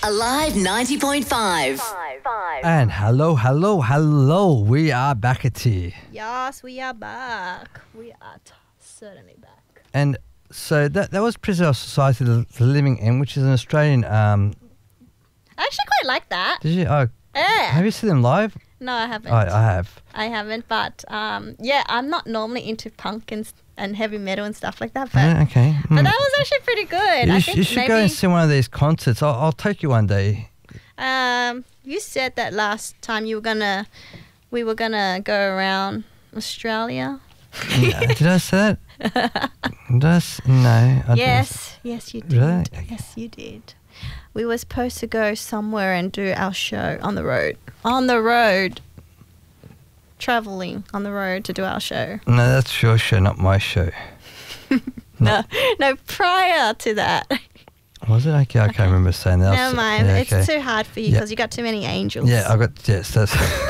Alive 90.5. And hello. We are back at here. Yes, we are back. We are certainly back. And so that was Prisoner of Society, the Living End, which is an Australian. I actually quite like that. Did you? Oh, Yeah. have you seen them live? No, I haven't. I have. I haven't, but yeah, I'm not normally into punk and heavy metal and stuff like that. But, Okay. but that was actually pretty good. I think You should maybe, go and see one of these concerts. I'll take you one day. you said that last time we were gonna go around Australia. Did I say that? No. Yes, you did. Really? Okay. Yes, you did. We were supposed to go somewhere and do our show on the road. On the road. Traveling on the road to do our show. No, that's your show, not my show. No, prior to that. Was it? Okay, I can't remember saying that. Never mind. Yeah, It's okay. too hard for you Yeah. because you got too many angels. Yeah, yes, that's...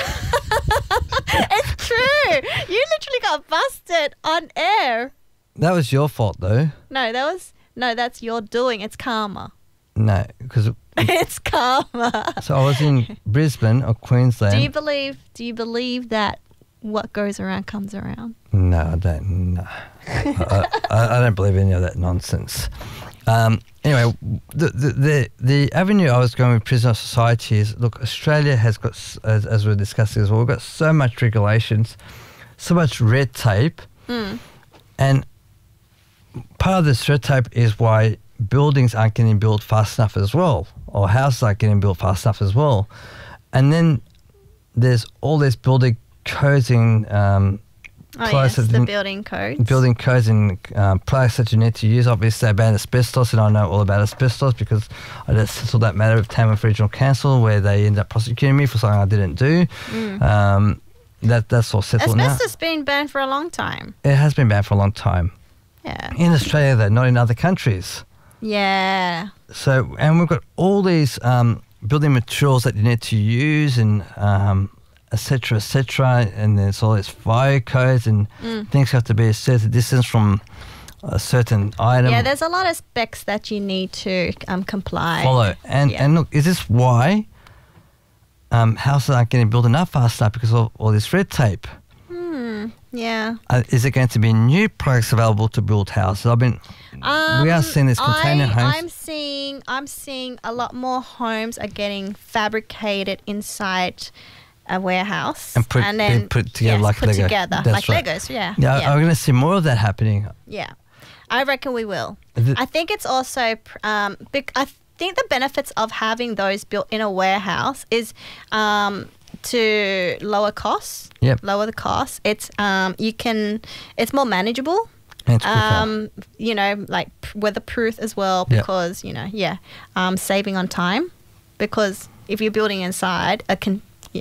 It's true. You literally got busted on air. That was your fault, though. No, that's your doing. It's karma. No, because... It's karma. So I was in Brisbane or Queensland. Do you believe that what goes around comes around? No, I don't. No. I don't believe any of that nonsense. Anyway, the avenue I was going with Prisoner of Society is, look, Australia has got, as we're discussing as well, we've got so much regulations, so much red tape, and part of this red tape is why buildings aren't getting built fast enough as well, or houses aren't getting built fast enough as well. And then there's all this building codes in The building codes. building codes and products that you need to use. Obviously, they ban asbestos, and I know all about asbestos because I just settled that matter with Tamworth Regional Council, where they ended up prosecuting me for something I didn't do. That's all settled now. Asbestos has been banned for a long time. It has been banned for a long time. Yeah. In Australia, though, not in other countries. Yeah. So, and we've got all these building materials that you need to use, and et cetera, and there's all these fire codes, and things have to be a certain distance from a certain item. Yeah, there's a lot of specs that you need to comply. Follow. And look, is this why houses aren't getting built enough fast enough because of all this red tape? Yeah. Is it going to be new products available to build houses? We are seeing this container homes. I'm seeing a lot more homes are getting fabricated inside a warehouse And then put together like put Lego. together That's like right. Legos. Yeah. Yeah, I'm going to see more of that happening. Yeah. I reckon we will. The- I think it's also I think the benefits of having those built in a warehouse is to lower costs. Yep. Lower the costs. It's it's more manageable. And it's quicker. Like weatherproof as well Yep. because saving on time, because if you're building inside an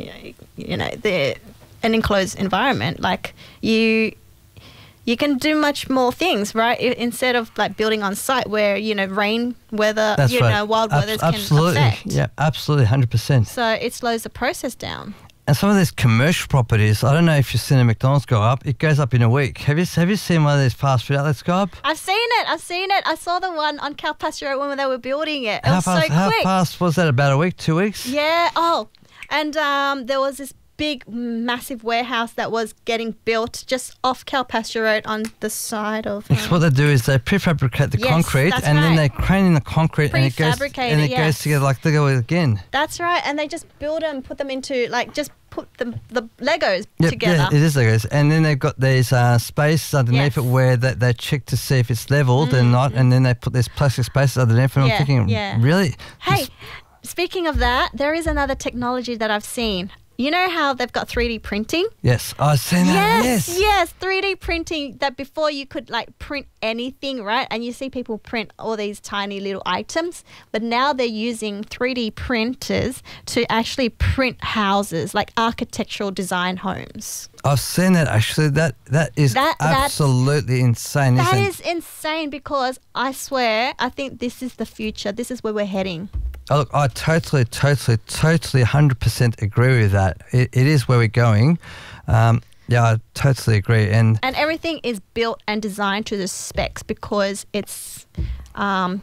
enclosed environment, like you can do much more things, right? Instead of like building on site where rain, weather, That's right. wild weathers absolutely. can affect. Yeah, absolutely, 100%. So it slows the process down. And some of these commercial properties, I don't know if you've seen a McDonald's go up. It goes up in a week. Have you seen one of these fast food outlets go up? I've seen it. I saw the one on Calpasture Road when they were building it. It was so quick. How fast was that? About a week, 2 weeks? Yeah. Oh, and there was this big, massive warehouse that was getting built just off Calpasture Road on the side of. Because what they do is they prefabricate the Yes, concrete, that's and then they right. crane in the concrete, and it goes Prefabricated, goes yes. together like Lego again. That's right, and they just build them, put them into just put the Legos Yep, together. Yeah, it is Legos. And then they've got these spaces underneath Yes. it where they check to see if it's leveled and not, and then they put these plastic spaces underneath. And Yeah, I'm thinking, yeah. really? Hey, speaking of that, there is another technology that I've seen. You know how they've got 3D printing? Yes, I've seen that. Yes, 3D printing, that before you could like print anything, right? And you see people print all these tiny little items, but now they're using 3D printers to actually print houses, like architectural design homes. I've seen that actually. That is That's absolutely insane, That isn't it? is insane, because I swear, I think this is the future. This is where we're heading. Oh, look, I totally, 100% agree with that. It is where we're going. Yeah, I totally agree. And everything is built and designed to the specs because it's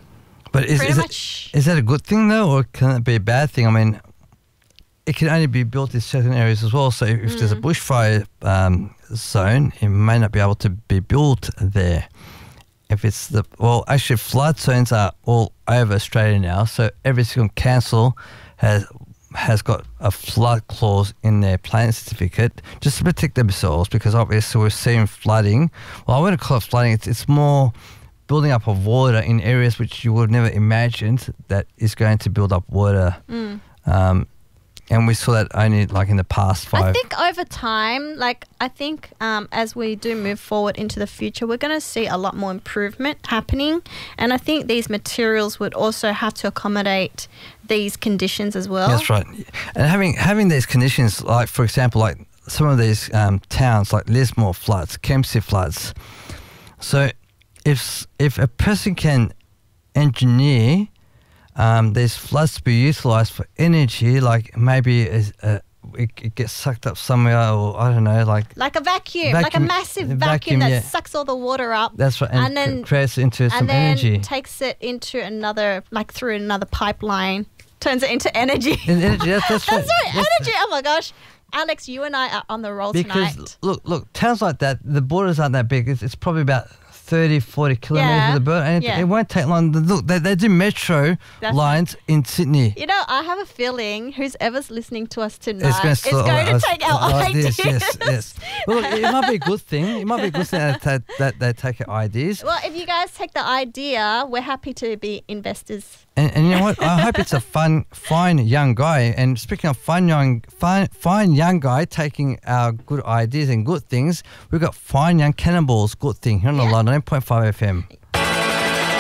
But pretty much. is that a good thing though, or can it be a bad thing? I mean, it can only be built in certain areas as well. So if there's a bushfire zone, it may not be able to be built there. If it's actually flood zones are all over Australia now. So every single council has got a flood clause in their planning certificate just to protect themselves, because obviously we're seeing flooding. Well, I wouldn't call it flooding. It's more building up of water in areas which you would have never imagined that is going to build up water. And we saw that only like in the past 5. I think over time, as we do move forward into the future, we're going to see a lot more improvement happening. And I think these materials would also have to accommodate these conditions as well. That's right. And having these conditions, like for example, like some of these towns like Lismore floods, Kempsey floods. So if a person can engineer these floods to be utilised for energy, like maybe it gets sucked up somewhere, or I don't know, like a vacuum, like a massive vacuum that sucks all the water up. That's right, and then creates it into some energy. And then takes it into another, like through another pipeline, turns it into energy. Energy, that's right. That's right, energy. Oh my gosh. Alex, you and I are on the roll tonight. Because look, towns like that, the borders aren't that big. It's probably about 30, 40 kilometres of the border, and it won't take long. Look, they do metro lines in Sydney. You know, I have a feeling who's ever's listening to us tonight is going to take our ideas. Yes. Well, look, it might be a good thing. It might be a good thing that they take our ideas. Well, if you guys take the idea, we're happy to be investors. And you know what? I hope it's a fine young guy. And speaking of fine young guy taking our good ideas and good things, we've got Fine Young Cannonballs, good thing here on the 9.5 FM.